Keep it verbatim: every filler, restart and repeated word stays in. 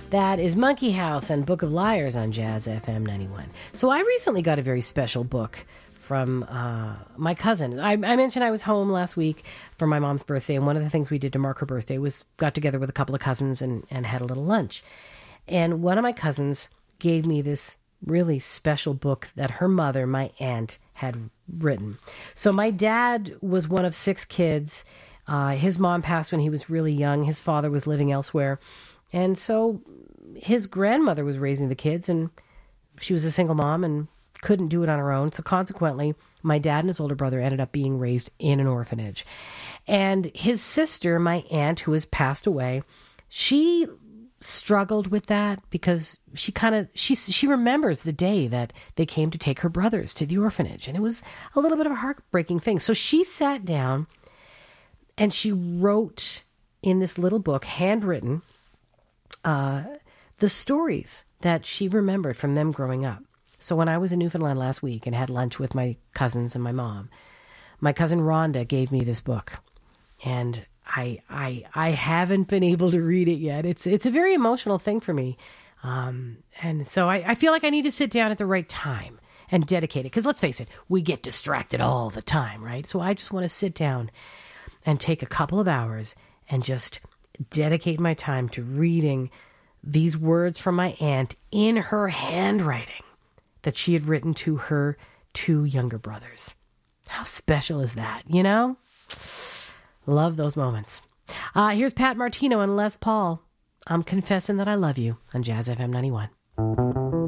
That is Monkey House and Book of Liars on Jazz F M ninety-one. So I recently got a very special book from uh, my cousin. I, I mentioned I was home last week for my mom's birthday, and one of the things we did to mark her birthday was got together with a couple of cousins and, and had a little lunch. And one of my cousins gave me this really special book that her mother, my aunt, had written. So my dad was one of six kids. Uh, his mom passed when he was really young. His father was living elsewhere. And so his grandmother was raising the kids, and she was a single mom and couldn't do it on her own. So consequently, my dad and his older brother ended up being raised in an orphanage. And his sister, my aunt, who has passed away, she struggled with that because she kind of, she, she remembers the day that they came to take her brothers to the orphanage. And it was a little bit of a heartbreaking thing. So she sat down and she wrote in this little book, handwritten, uh, the stories that she remembered from them growing up. So when I was in Newfoundland last week and had lunch with my cousins and my mom, my cousin Rhonda gave me this book, and I I I haven't been able to read it yet. It's it's a very emotional thing for me, um, and so I, I feel like I need to sit down at the right time and dedicate it. Because let's face it, we get distracted all the time, right? So I just want to sit down and take a couple of hours and just dedicate my time to reading these words from my aunt in her handwriting that she had written to her two younger brothers. How special is that, you know? Love those moments. Uh, here's Pat Martino and Les Paul. I'm confessing that I love you on Jazz F M ninety-one.